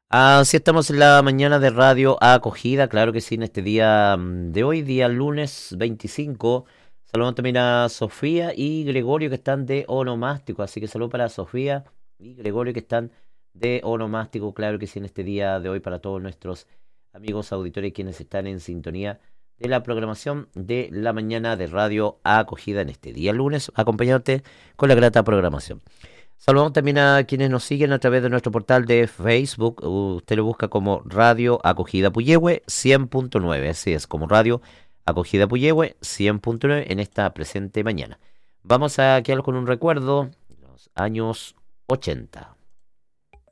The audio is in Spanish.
Así estamos en la mañana de Radio Acogida, claro que sí, en este día de hoy, día lunes 25. Saludamos también a Sofía y Gregorio que están de onomástico, así que saludo para Sofía y Gregorio que están de onomástico, claro que sí, en este día de hoy para todos nuestros amigos auditores quienes están en sintonía de la programación de la mañana de Radio Acogida en este día lunes, acompañándote con la grata programación. Saludamos también a quienes nos siguen a través de nuestro portal de Facebook. Usted lo busca como Radio Acogida Puyehue 100.9. Así es, como Radio Acogida Puyehue 100.9 en esta presente mañana. Vamos a quedarnos con un recuerdo de los años 80.